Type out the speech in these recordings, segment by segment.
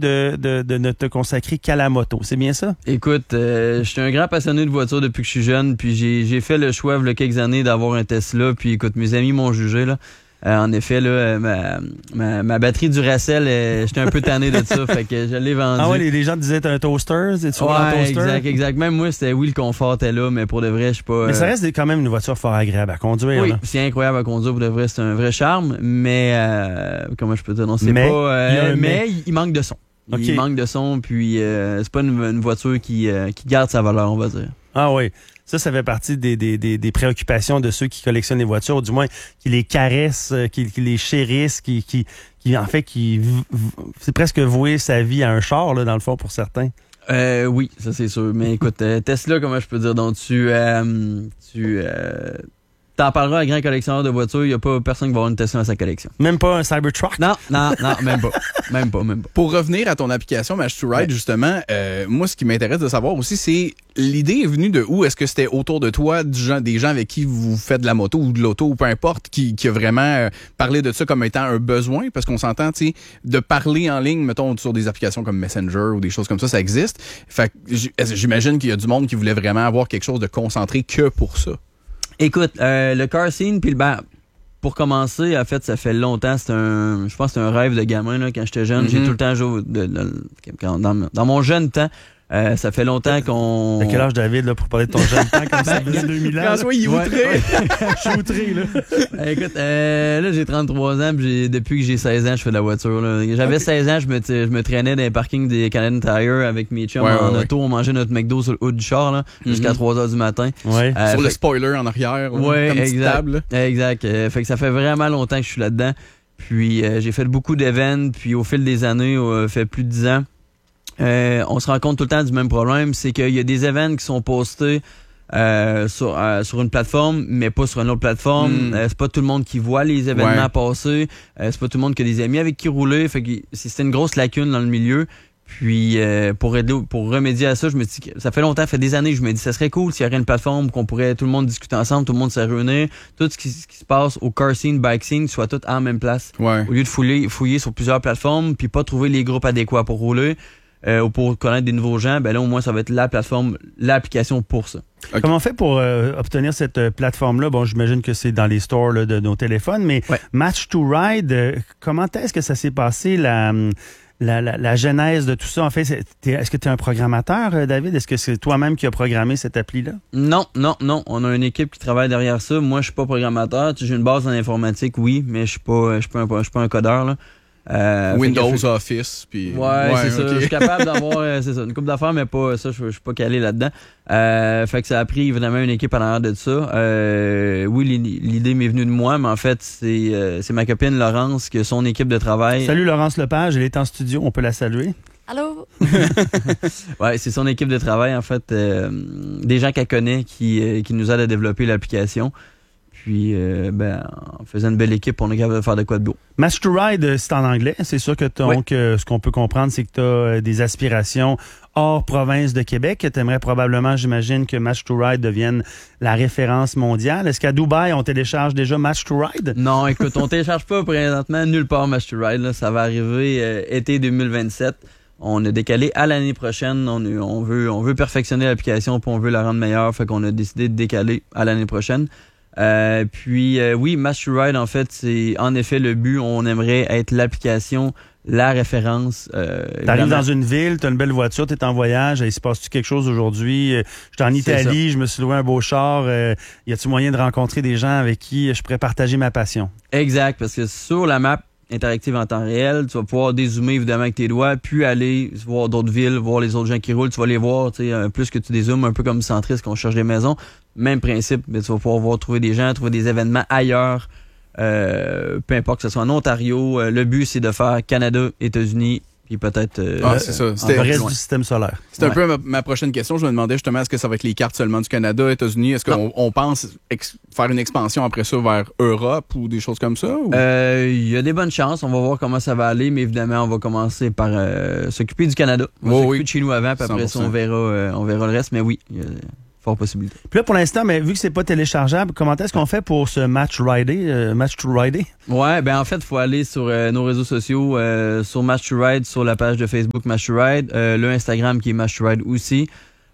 de ne te consacrer qu'à la moto. C'est bien ça? Écoute, je suis un grand passionné de voiture depuis que je suis jeune, puis j'ai fait le choix il y a quelques années d'avoir un Tesla, puis écoute, mes amis m'ont jugé, là. En effet, là, ma batterie Duracell, j'étais un peu tanné de ça, fait que je l'ai vendue. Ah ouais, les gens te disaient t'as un toaster, c'est-tu un toaster? Exact. Même moi, c'était oui, le confort était là, mais pour de vrai, je suis pas... Mais ça reste quand même une voiture fort agréable à conduire. Oui, là. c'est incroyable à conduire, pour de vrai, c'est un vrai charme, mais comment je peux dire, non, c'est mais, pas... mais il manque de son. Okay. Il manque de son, puis c'est pas une voiture qui garde sa valeur, on va dire. Ah oui. Ça fait partie des préoccupations de ceux qui collectionnent les voitures, ou du moins qui les caressent, qui les chérissent, qui c'est presque vouer sa vie à un char, là, dans le fond, pour certains. Oui, ça c'est sûr. Mais écoute, Tesla, comment je peux dire, donc t'en parleras à un grand collectionneur de voitures, il n'y a pas personne qui va avoir une Tesla dans sa collection. Même pas un Cybertruck? Non, même pas. Même pas. Pour revenir à ton application Match2Ride, justement, moi, ce qui m'intéresse de savoir aussi, c'est l'idée est venue de où? Est-ce que c'était autour de toi, des gens avec qui vous faites de la moto ou de l'auto ou peu importe, qui a vraiment parlé de ça comme étant un besoin? Parce qu'on s'entend, tu sais, de parler en ligne, mettons, sur des applications comme Messenger ou des choses comme ça existe. Fait que j'imagine qu'il y a du monde qui voulait vraiment avoir quelque chose de concentré que pour ça. Écoute, le car scene, puis pour commencer, en fait, ça fait longtemps, je pense que c'est un rêve de gamin, là, quand j'étais jeune. J'ai tout le temps joué, dans mon jeune temps, ça fait longtemps qu'on... T'as quel âge, David, là, pour parler de ton jeune temps, comme ça, 2000 ans? François, il est outré. Je suis outré, là. Écoute, là, j'ai 33 ans, puis depuis que j'ai 16 ans, je fais de la voiture, là. J'avais 16 ans, je me traînais dans les parkings des Canadian Tire avec mes chums en auto. On mangeait notre McDo sur le haut du char, là, jusqu'à 3 heures du matin. Ouais. Sur le spoiler en arrière, comme petite table. Exact. Fait que ça fait vraiment longtemps que je suis là-dedans. Puis j'ai fait beaucoup d'événements, puis au fil des années, fait plus de 10 ans. On se rend compte tout le temps du même problème, c'est qu'il y a des événements qui sont postés sur une plateforme, mais pas sur une autre plateforme. C'est pas tout le monde qui voit les événements passer. C'est pas tout le monde qui a des amis avec qui rouler. Fait que c'est une grosse lacune dans le milieu. Puis pour remédier à ça, je me dis que ça fait longtemps, ça fait des années que je me dis ça serait cool s'il y avait une plateforme qu'on pourrait tout le monde discuter ensemble, tout le monde se réunir, tout ce qui se passe au car scene, bike scene soit tout en même place. Ouais. Au lieu de fouiller sur plusieurs plateformes, puis pas trouver les groupes adéquats pour rouler. Ou pour connaître des nouveaux gens, ben là au moins ça va être la plateforme, l'application pour ça. Okay. Comment on fait pour obtenir cette plateforme-là? Bon, j'imagine que c'est dans les stores là, de nos téléphones, mais Match2Ride, comment est-ce que ça s'est passé la genèse de tout ça? En fait, est-ce que tu es un programmateur, David? Est-ce que c'est toi-même qui as programmé cette appli-là? Non. On a une équipe qui travaille derrière ça. Moi, je suis pas programmateur. J'ai une base en informatique, oui, mais je suis pas un codeur, là. Windows Office puis c'est ça, okay. je suis capable d'avoir une couple d'affaires mais pas ça, je suis pas calé là-dedans. Fait que ça a pris évidemment une équipe en arrière de ça. Oui, l'idée m'est venue de moi, mais en fait c'est ma copine Laurence qui a son équipe de travail. Salut Laurence Lepage, elle est en studio, on peut la saluer. Allô? Ouais, c'est son équipe de travail en fait, des gens qu'elle connaît qui nous aident à développer l'application. Puis, en faisant une belle équipe, on est capable de faire de quoi de beau. Match2Ride, c'est en anglais. C'est sûr que ce qu'on peut comprendre, c'est que tu as des aspirations hors province de Québec. Tu aimerais probablement, j'imagine, que Match2Ride devienne la référence mondiale. Est-ce qu'à Dubaï, on télécharge déjà Match2Ride? Non, écoute, on télécharge pas présentement nulle part Match2Ride. Là. Ça va arriver été 2027. On a décalé à l'année prochaine. On veut perfectionner l'application puis on veut la rendre meilleure. Fait qu'on a décidé de décaler à l'année prochaine. Oui, Match2Ride, en fait, c'est en effet le but. On aimerait être l'application, la référence. T'arrives dans une ville, t'as une belle voiture, t'es en voyage, il se passe-tu quelque chose aujourd'hui? J'étais en Italie, je me suis loué un beau char. Y a-tu moyen de rencontrer des gens avec qui je pourrais partager ma passion? Exact, parce que sur la map interactive en temps réel, tu vas pouvoir dézoomer évidemment avec tes doigts, puis aller voir d'autres villes, voir les autres gens qui roulent, tu vas les voir, tu sais, plus que tu dézoomes, un peu comme Centris qu'on cherche des maisons, même principe, mais tu vas pouvoir trouver des gens, trouver des événements ailleurs, peu importe que ce soit en Ontario, le but c'est de faire Canada, États-Unis, puis peut-être c'est ça. C'était le reste du système solaire. C'était un peu ma prochaine question. Je me demandais justement, est-ce que ça va être les cartes seulement du Canada, États-Unis? Est-ce qu'on pense faire une expansion après ça vers Europe ou des choses comme ça? Il y a des bonnes chances. On va voir comment ça va aller, mais évidemment, on va commencer par s'occuper du Canada. On va s'occuper de chez nous avant, puis après ça, on verra le reste. Mais oui, fort possibilité. Puis là, pour l'instant, mais vu que c'est pas téléchargeable, comment est-ce qu'on fait pour ce match to rider? Ouais, ben en fait, il faut aller sur nos réseaux sociaux, sur Match to Ride, sur la page de Facebook Match to Ride, le Instagram qui est Match to Ride aussi.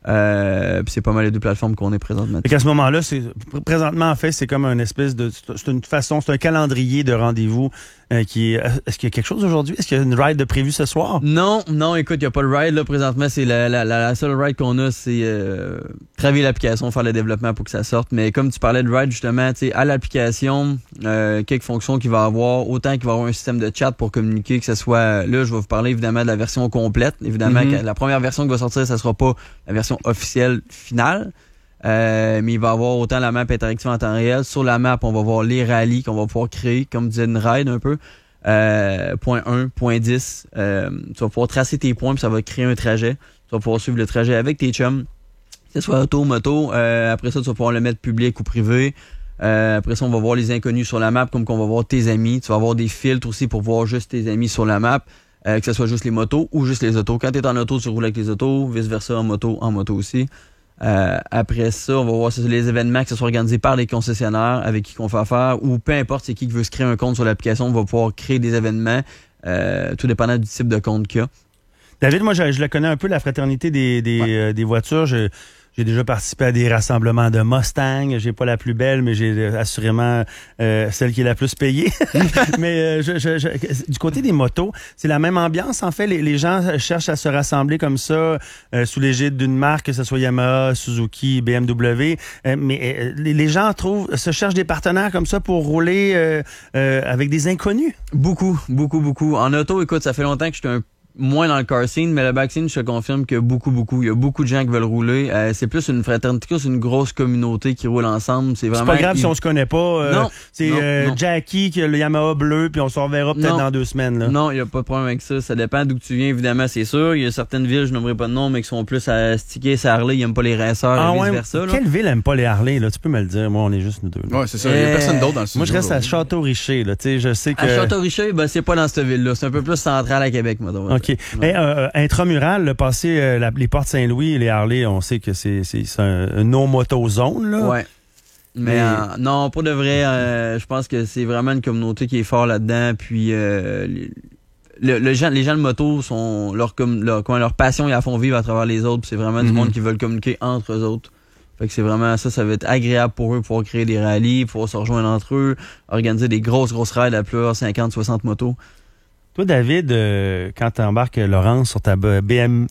Puis c'est pas mal les deux plateformes qu'on est présentes maintenant. Et qu'à ce moment-là, présentement, en fait, c'est comme une espèce de... C'est un calendrier de rendez-vous qui est... Est-ce qu'il y a quelque chose aujourd'hui? Est-ce qu'il y a une ride de prévue ce soir? Non, écoute, il n'y a pas de ride, là, présentement. C'est la seule ride qu'on a, c'est travailler l'application, faire le développement pour que ça sorte. Mais comme tu parlais de ride, justement, tu sais, à l'application, quelques fonctions qu'il va avoir, autant qu'il va avoir un système de chat pour communiquer, que ce soit... Là, je vais vous parler, évidemment, de la version complète. Évidemment, la première version qui va sortir, ça sera pas la version officielle finale. Mais il va y avoir autant la map interactive en temps réel. Sur la map, on va voir les rallyes qu'on va pouvoir créer, comme disait une ride un peu. Point 1, point 10. Tu vas pouvoir tracer tes points, puis ça va créer un trajet. Tu vas pouvoir suivre le trajet avec tes chums. Que ce soit auto, moto. Après ça, tu vas pouvoir le mettre public ou privé. Après ça, on va voir les inconnus sur la map, comme qu'on va voir tes amis. Tu vas avoir des filtres aussi pour voir juste tes amis sur la map. Que ce soit juste les motos ou juste les autos. Quand tu es en auto, tu roules avec les autos. Vice-versa, en moto aussi. Après ça, on va voir les événements qui sont organisés par les concessionnaires avec qui qu'on fait affaire ou peu importe c'est qui veut se créer un compte sur l'application, on va pouvoir créer des événements tout dépendant du type de compte qu'il y a. David, moi je le connais un peu, la fraternité des voitures. J'ai déjà participé à des rassemblements de Mustang. J'ai pas la plus belle, mais j'ai assurément celle qui est la plus payée. Mais du côté des motos, c'est la même ambiance. En fait, les gens cherchent à se rassembler comme ça sous l'égide d'une marque, que ce soit Yamaha, Suzuki, BMW. Mais les gens se cherchent des partenaires comme ça pour rouler avec des inconnus. Beaucoup. En auto, écoute, ça fait longtemps que j'étais moins dans le car scene, mais le back scene, je te confirme que beaucoup. Il y a beaucoup de gens qui veulent rouler. C'est plus une fraternité, c'est une grosse communauté qui roule ensemble. C'est vraiment. C'est pas grave si on se connaît pas. Non. C'est non. Jackie qui a le Yamaha bleu, puis on se reverra peut-être dans 2 semaines. Là. Non, il y a pas de problème avec ça. Ça dépend d'où tu viens, évidemment, c'est sûr. Il y a certaines villes, je nommerai pas de nom, mais qui sont plus à sticker, c'est Harley, ils aiment pas les racers, et vice-versa. Quelle ville aime pas les Harley, là? Tu peux me le dire. Moi, on est juste nous deux. Ouais, c'est ça. Il y a personne d'autre dans le studio. Moi, je reste à Château-Richer, là. Tu sais, je sais que. À Château-Richer, ben, c'est pas dans cette ville-là. C'est un peu plus central à Québec, maintenant. OK. Intramural, le passé les portes Saint-Louis et les Harley, on sait que c'est un no-moto-zone, là. Ouais. Mais non, pour de vrai, je pense que c'est vraiment une communauté qui est fort là-dedans. Puis les gens de moto sont leur passion, ils la font vivre à travers les autres. C'est vraiment du monde qui veulent communiquer entre eux autres. Fait que c'est vraiment ça va être agréable pour eux, pouvoir créer des rallyes, pouvoir se rejoindre entre eux, organiser des grosses rides à plusieurs 50, 60 motos. Toi, David, quand tu embarques Laurence sur ta belle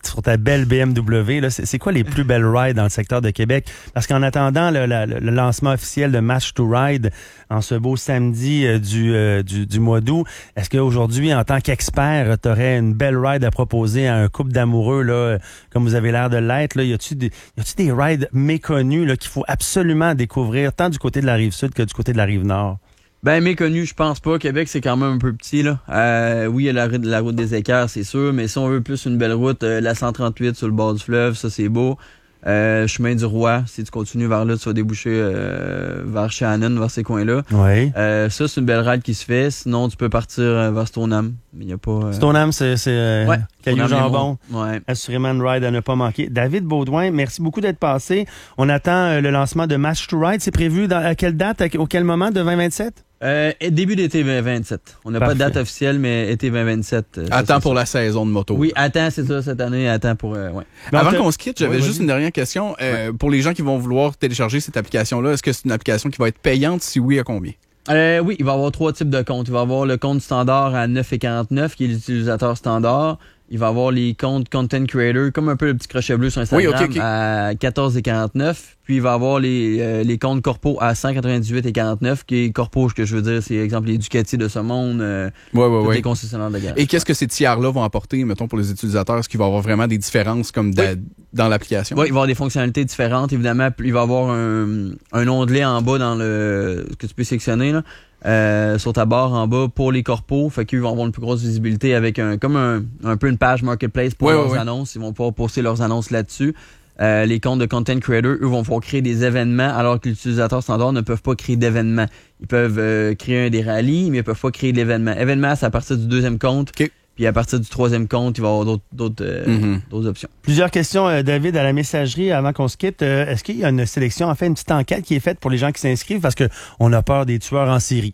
BMW, là, c'est quoi les plus belles rides dans le secteur de Québec? Parce qu'en attendant le lancement officiel de Match to Ride en ce beau samedi du mois d'août, est-ce qu'aujourd'hui, en tant qu'expert, tu aurais une belle ride à proposer à un couple d'amoureux, là, comme vous avez l'air de l'être? Là? Y a-tu des rides méconnues là, qu'il faut absolument découvrir, tant du côté de la Rive-Sud que du côté de la Rive-Nord? Ben, méconnu, je pense pas. Québec, c'est quand même un peu petit, là. Oui, il y a la route des Équerres, c'est sûr, mais si on veut plus une belle route, la 138 sur le bord du fleuve, ça, c'est beau. Chemin du Roi, si tu continues vers là, tu vas déboucher vers Shannon, vers ces coins-là. Oui. Ça, c'est une belle ride qui se fait. Sinon, tu peux partir vers Stoneham. Mais il y a pas... Stoneham, c'est Caillou Jambon. Ouais. Assurément une ride à ne pas manquer. David Baudouin, merci beaucoup d'être passé. On attend le lancement de Match to Ride. C'est prévu à quelle date, au quel moment de 2027? Début d'été 2027. On n'a pas de date officielle, mais été 2027. Attends pour la saison de moto. Oui, attends, c'est ça, cette année. Attends pour... ouais. Avant qu'on se quitte, j'avais juste une dernière question. Pour les gens qui vont vouloir télécharger cette application-là, est-ce que c'est une application qui va être payante? Si oui, à combien? Oui, il va y avoir 3 types de comptes. Il va y avoir le compte standard à 9,49 qui est l'utilisateur standard. Il va y avoir les comptes Content Creator, comme un peu le petit crochet bleu sur Instagram, à 14,49. Puis il va y avoir les comptes corpo à 198,49, qui est corpo, ce que je veux dire, c'est exemple les Ducati de ce monde, les concessionnaires de garage. Et qu'est-ce que ces tiers-là vont apporter, mettons, pour les utilisateurs? Est-ce qu'il va y avoir vraiment des différences comme dans l'application? Oui, il va y avoir des fonctionnalités différentes, évidemment. Il va y avoir un onglet en bas dans que tu peux sectionner, là. Sur ta barre en bas pour les corpos, fait qu'ils vont avoir une plus grosse visibilité avec un peu une page marketplace pour leurs annonces. Ils vont pouvoir poster leurs annonces là-dessus. Les comptes de content creator, eux, vont pouvoir créer des événements alors que les utilisateurs standards ne peuvent pas créer d'événements. Ils peuvent créer des rallyes, mais ils peuvent pas créer d'événements. Événements, c'est à partir du 2e compte. Okay. Puis à partir du 3e compte, il va y avoir d'autres options. Plusieurs questions, David, à la messagerie avant qu'on se quitte. Est-ce qu'il y a une sélection, en fait, une petite enquête qui est faite pour les gens qui s'inscrivent parce qu'on a peur des tueurs en série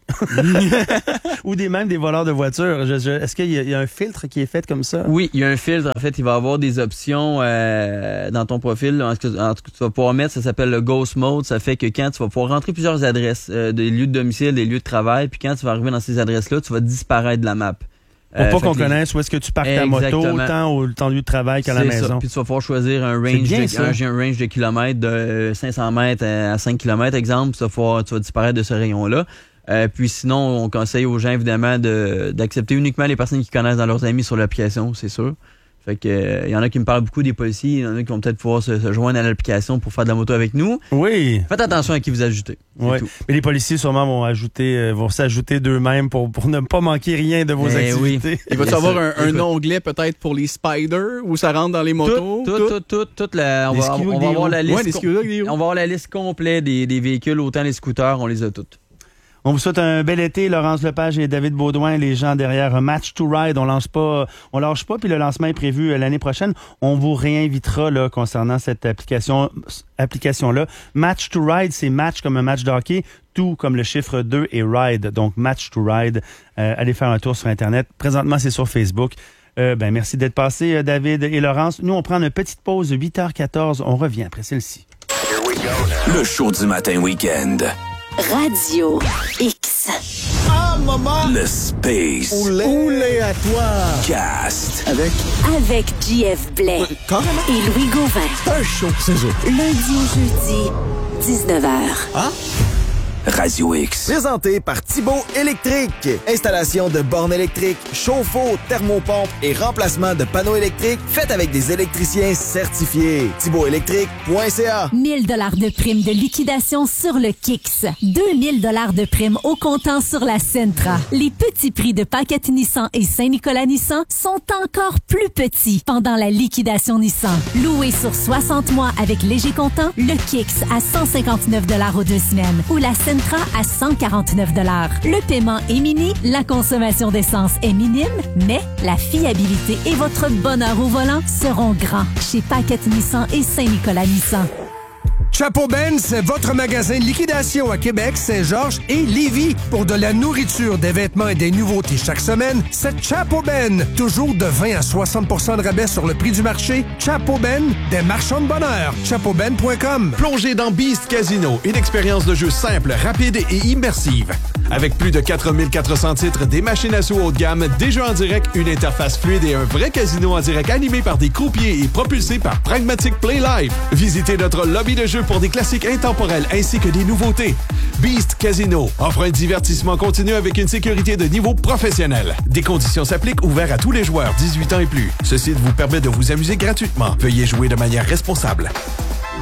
ou même des voleurs de voitures? Est-ce qu'il y a un filtre qui est fait comme ça? Oui, il y a un filtre. En fait, il va y avoir des options dans ton profil. En tout cas, tu vas pouvoir mettre, ça s'appelle le Ghost Mode. Ça fait que quand tu vas pouvoir rentrer plusieurs adresses, des lieux de domicile, des lieux de travail, puis quand tu vas arriver dans ces adresses-là, tu vas disparaître de la map. Pour pas qu'on connaisse où est-ce que tu parques ta moto, autant au temps lieu de travail qu'à la maison. Puis tu vas pouvoir choisir un range de kilomètres de 500 mètres à 5 km, exemple. Tu vas disparaître de ce rayon-là. Puis sinon, on conseille aux gens, évidemment, d'accepter uniquement les personnes qui connaissent dans leurs amis sur l'application, c'est sûr. Fait que, y en a qui me parlent beaucoup des policiers, il y en a qui vont peut-être pouvoir se joindre à l'application pour faire de la moto avec nous. Oui. Faites attention à qui vous ajoutez. Oui. Mais les policiers sûrement vont s'ajouter d'eux-mêmes pour ne pas manquer rien de vos activités. Oui. Il va y avoir un onglet peut-être pour les spiders où ça rentre dans les motos? On va avoir la liste. On va avoir la liste complète des véhicules, autant les scooters, on les a toutes. On vous souhaite un bel été, Laurence Lepage et David Baudouin, les gens derrière Match to Ride. On lâche pas, puis le lancement est prévu l'année prochaine. On vous réinvitera là concernant cette application-là. Match to Ride, c'est match comme un match de hockey, tout comme le chiffre 2 et ride. Donc Match to Ride. Allez faire un tour sur Internet. Présentement, c'est sur Facebook. Merci d'être passé, David et Laurence. Nous, on prend une petite pause, 8h14. On revient après celle-ci. Le show du matin week-end. Radio X. Ah, maman! Le Space. Oulé à toi! Cast. Avec JF Blais. Carrément? Et Louis Gauvin. C'est un show, c'est ça. Lundi au jeudi, 19h. Ah? Radio X. Présenté par Thibaut Électrique. Installation de bornes électriques, chauffe-eau, thermopompe et remplacement de panneaux électriques. Faites avec des électriciens certifiés. ThibautElectrique.ca. 1000 $ de prime de liquidation sur le Kicks. 2000 $ de prime au comptant sur la Sentra. Les petits prix de Paquette Nissan et Saint-Nicolas Nissan sont encore plus petits pendant la liquidation Nissan. Loué sur 60 mois avec léger comptant, le Kicks à 159 $ aux 2 semaines ou la Sentra à 149 $. Le paiement est mini, la consommation d'essence est minime, mais la fiabilité et votre bonheur au volant seront grands chez Paquette Nissan et Saint-Nicolas Nissan. Chapeau Ben, c'est votre magasin de liquidation à Québec, Saint-Georges et Lévis. Pour de la nourriture, des vêtements et des nouveautés chaque semaine, c'est Chapeau Ben. Toujours de 20 à 60 % de rabais sur le prix du marché. Chapeau Ben, des marchands de bonheur. ChapeauBen.com. Plongez dans Beast Casino, une expérience de jeu simple, rapide et immersive. Avec plus de 4400 titres, des machines à sous haut de gamme, des jeux en direct, une interface fluide et un vrai casino en direct animé par des croupiers et propulsé par Pragmatic Play Live. Visitez notre lobby de jeu pour des classiques intemporels ainsi que des nouveautés. Beast Casino offre un divertissement continu avec une sécurité de niveau professionnel. Des conditions s'appliquent, ouvert à tous les joueurs 18 ans et plus. Ce site vous permet de vous amuser gratuitement. Veuillez jouer de manière responsable.